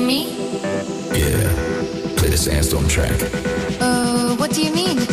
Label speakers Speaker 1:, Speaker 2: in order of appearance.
Speaker 1: me?
Speaker 2: Yeah, play the Sandstorm track.
Speaker 1: What do you mean?